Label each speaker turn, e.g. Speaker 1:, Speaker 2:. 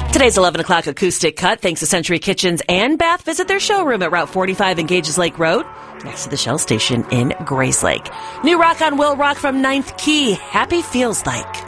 Speaker 1: Today's 11 o'clock acoustic cut. Thanks to Century Kitchens and Bath. Visit their showroom at Route 45 and Gages Lake Road, next to the Shell Station in Grayslake. New rock on Will Rock from Ninth Key. Happy Feels Like.